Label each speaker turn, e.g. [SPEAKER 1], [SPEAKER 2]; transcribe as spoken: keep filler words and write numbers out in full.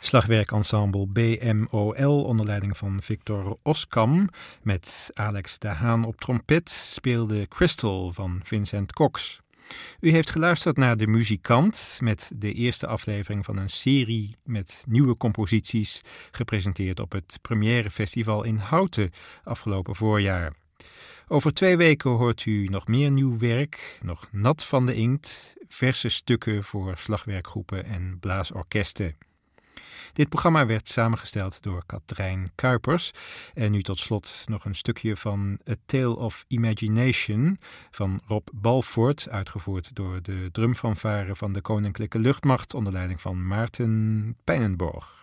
[SPEAKER 1] Slagwerkensemble B M O L onder leiding van Victor Oskam met Alex de Haan op trompet speelde Crystal van Vincent Cox. U heeft geluisterd naar De Muzikant met de eerste aflevering van een serie met nieuwe composities gepresenteerd op het Première Festival in Houten afgelopen voorjaar. Over twee weken hoort u nog meer nieuw werk, nog nat van de inkt, verse stukken voor slagwerkgroepen en blaasorkesten. Dit programma werd samengesteld door Katrijn Kuipers. En nu tot slot nog een stukje van A Tale of Imagination van Rob Balvoort, uitgevoerd door de drumfanfare van de Koninklijke Luchtmacht onder leiding van Maarten Pijnenborg.